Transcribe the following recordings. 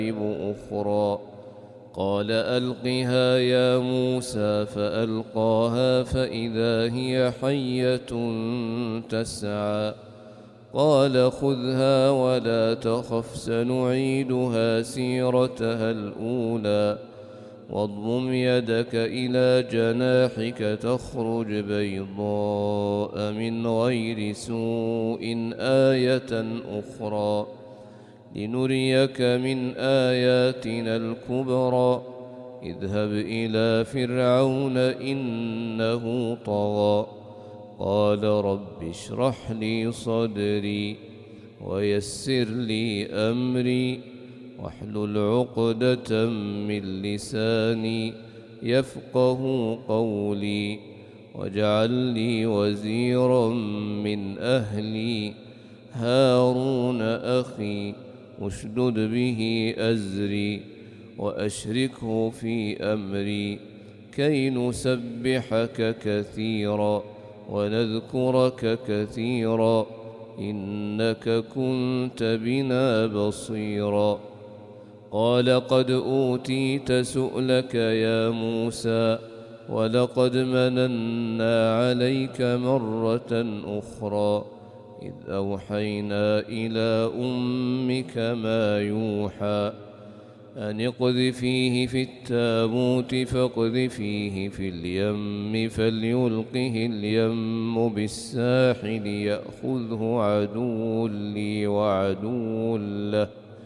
أخرى قال ألقها يا موسى فألقاها فإذا هي حية تسعى قال خذها ولا تخف سنعيدها سيرتها الأولى واضمم يدك إلى جناحك تخرج بيضاء من غير سوء آية أخرى لنريك من آياتنا الكبرى اذهب إلى فرعون إنه طغى قال رب اشرح لي صدري ويسر لي أمري واحلل عقدة من لساني يفقه قولي واجعل لي وزيرا من أهلي هارون أخي اشدد به أزري وأشركه في أمري كي نسبحك كثيرا ونذكرك كثيرا إنك كنت بنا بصيرا قال قد أوتيت سؤلك يا موسى ولقد مننا عليك مرة أخرى إذ أوحينا إلى أمك ما يوحى أن اقذفيه في التابوت فاقذفيه في اليم فليلقه اليم بالساحل يأخذه عدو لي وعدو له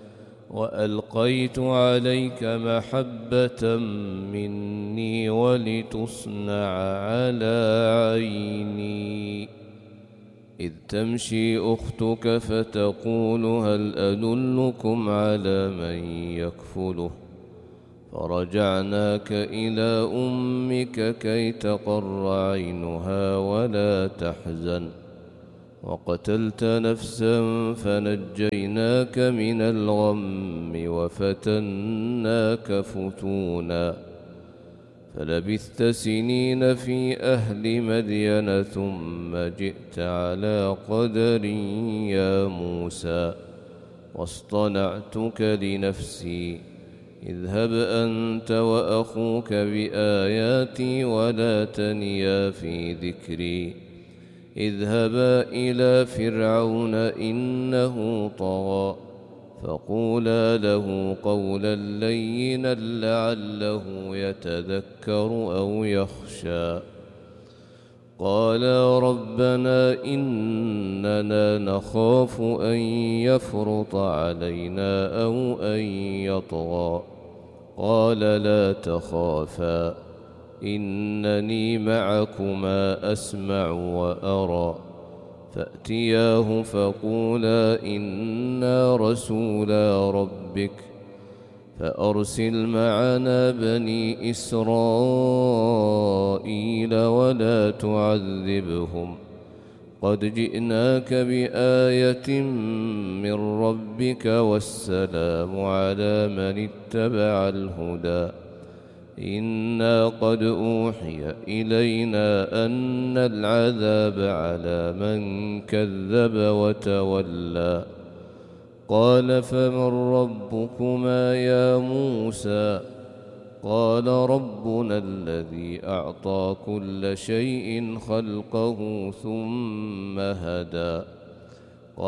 وألقيت عليك محبة مني ولتصنع على عيني إذ تمشي أختك فتقول هل أدلكم على من يكفله فرجعناك إلى أمك كي تقر عينها ولا تحزن وقتلت نفسا فنجيناك من الغم وفتناك فتونا فلبثت سنين في أهل مدين ثم جئت على قدر يا موسى واصطنعتك لنفسي اذهب أنت وأخوك بآياتي ولا تنيا في ذكري اذهبا إلى فرعون إنه طغى فقولا له قولا لينا لعله يتذكر أو يخشى قالا ربنا إننا نخاف أن يفرط علينا أو أن يطغى قال لا تخافا إنني معكما أسمع وأرى فأتياه فقولا إنا رسولا ربك فأرسل معنا بني إسرائيل ولا تعذبهم قد جئناك بآية من ربك والسلام على من اتبع الهدى إنا قد أوحي إلينا أن العذاب على من كذب وتولى قال فمن ربكما يا موسى قال ربنا الذي أعطى كل شيء خلقه ثم هدى